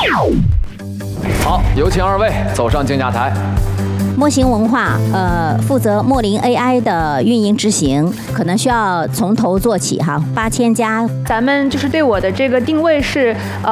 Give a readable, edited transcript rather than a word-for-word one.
好，有请二位走上竞价台。 模型文化，负责墨林 AI 的运营执行，可能需要从头做起哈，8000家。 咱们就是对我的这个定位是，